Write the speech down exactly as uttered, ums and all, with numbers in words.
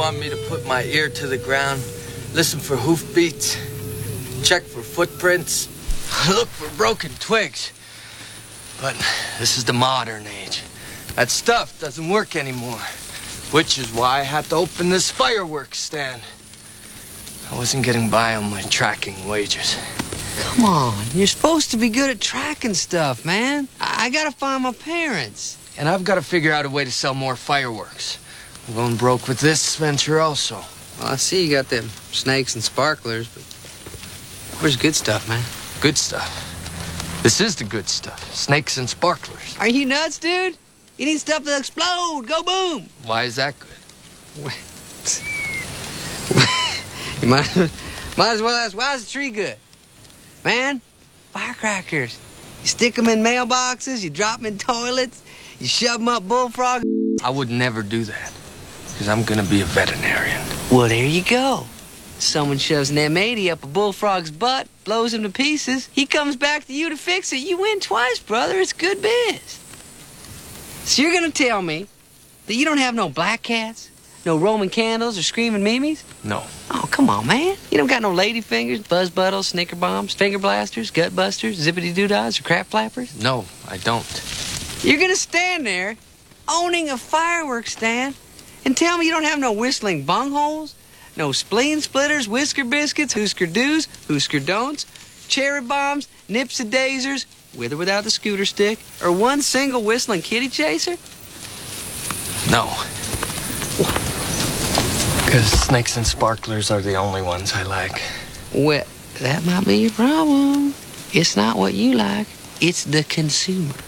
want me to put my ear to the ground, listen for hoofbeats, check for footprints, look for broken twigs. But this is the modern age. That stuff doesn't work anymore, which is why I had to open this fireworks stand. I wasn't getting by on my tracking wages. Come on, you're supposed to be good at tracking stuff, man. I, I gotta find my parents. And I've got to figure out a way to sell more fireworks. I'm going broke with this venture also. Well, I see you got them snakes and sparklers, but where's good stuff, man? Good stuff. This is the good stuff. Snakes and sparklers. Are you nuts, dude? You need stuff that'll explode. Go boom. Why is that good? You might, might as well ask, why is the tree good? Man, firecrackers. You stick them in mailboxes, you drop them in toilets, you shove them up bullfrogs. I would never do that, because I'm going to be a veterinarian. Well, there you go. Someone shoves an M eighty up a bullfrog's butt, blows him to pieces. He comes back to you to fix it. You win twice, brother. It's good biz. So you're going to tell me that you don't have no black cats, no Roman candles or screaming mimes? No. Oh, come on, man. You don't got no lady fingers, buzz buttles, snicker bombs, finger blasters, gut busters, zippity doodads, or crap flappers? No, I don't. You're going to stand there owning a fireworks stand and tell me you don't have no whistling bungholes, no spleen splitters, whisker biscuits, Husker do's, Husker don'ts, cherry bombs, nipsidazers, with or without the scooter stick, or one single whistling kitty chaser? No. Because snakes and sparklers are the only ones I like. Well, that might be your problem. It's not what you like, it's the consumer.